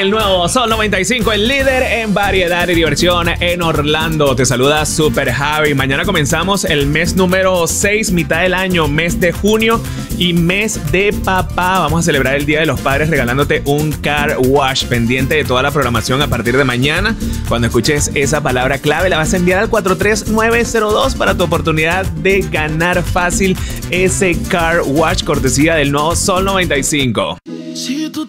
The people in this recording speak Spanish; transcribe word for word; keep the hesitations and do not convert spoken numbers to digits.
El nuevo Sol noventa y cinco, el líder en variedad y diversión en Orlando. Te saluda Super Javi. Mañana comenzamos el mes número seis, mitad del año, mes de junio y mes de papá. Vamos a celebrar el Día de los Padres regalándote un car wash. Pendiente de toda la programación a partir de mañana. Cuando escuches esa palabra clave, la vas a enviar al cuatro tres nueve cero dos para tu oportunidad de ganar fácil ese car wash cortesía del nuevo Sol noventa y cinco. Si tú